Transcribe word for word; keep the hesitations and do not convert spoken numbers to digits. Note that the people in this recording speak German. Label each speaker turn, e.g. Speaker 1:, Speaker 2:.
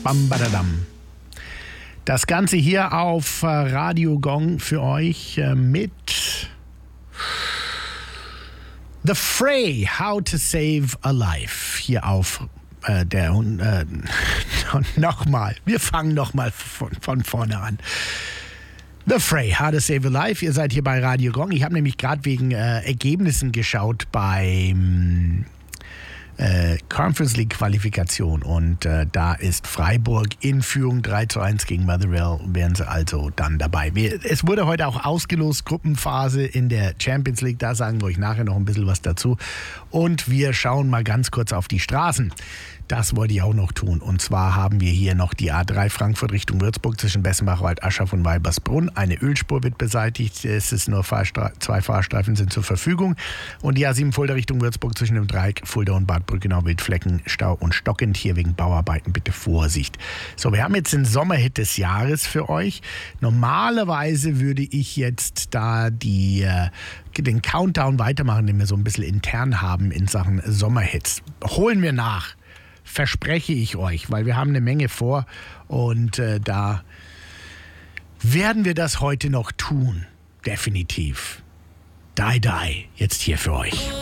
Speaker 1: Bam, badadam. Das Ganze hier auf Radio Gong für euch mit The Fray, How to Save a Life. Hier auf äh, der, äh, nochmal, wir fangen nochmal von, von vorne an. The Fray, How to Save a Life. Ihr seid hier bei Radio Gong. Ich habe nämlich gerade wegen äh, Ergebnissen geschaut beim Äh, Conference League Qualifikation und äh, da ist Freiburg in Führung drei zu eins gegen Motherwell, wären sie also dann dabei. Wir, es wurde heute auch ausgelost, Gruppenphase in der Champions League, da sagen wir euch nachher noch ein bisschen was dazu und wir schauen mal ganz kurz auf die Straßen. Das wollte ich auch noch tun. Und zwar haben wir hier noch die A drei Frankfurt Richtung Würzburg zwischen Bessenbach, Waldaschaff und Weibersbrunn. Eine Ölspur wird beseitigt. Es ist nur Fahrstre- zwei Fahrstreifen sind zur Verfügung. Und die A sieben Fulda Richtung Würzburg zwischen dem Dreieck Fulda und Bad Brückenau mit Flecken, Stau und stockend. Hier wegen Bauarbeiten bitte Vorsicht. So, wir haben jetzt den Sommerhit des Jahres für euch. Normalerweise würde ich jetzt da die äh, den Countdown weitermachen, den wir so ein bisschen intern haben in Sachen Sommerhits. Holen wir nach. Verspreche ich euch, weil wir haben eine Menge vor und äh, da werden wir das heute noch tun. Definitiv. Die Die, jetzt hier für euch.